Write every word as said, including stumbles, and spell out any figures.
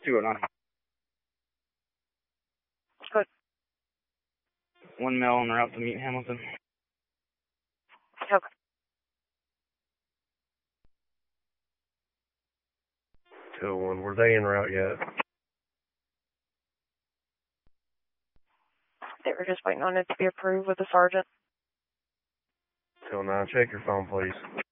two oh nine. Good. One male on route to meet Hamilton. Okay. two oh one, were they en route yet? They were just waiting on it to be approved with the sergeant. two oh nine, check your phone, please.